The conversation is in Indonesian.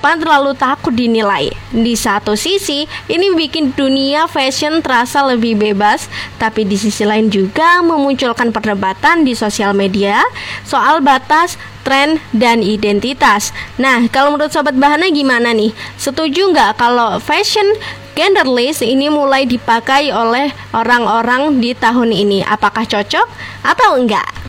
tanpa terlalu takut dinilai. Di satu sisi, ini bikin dunia fashion terasa lebih bebas, tapi di sisi lain juga memunculkan perdebatan di sosial media soal batas, tren, dan identitas. Nah, kalau menurut Sobat Bahana gimana nih? Setuju nggak kalau fashion genderless ini mulai dipakai oleh orang-orang di tahun ini? Apakah cocok atau enggak?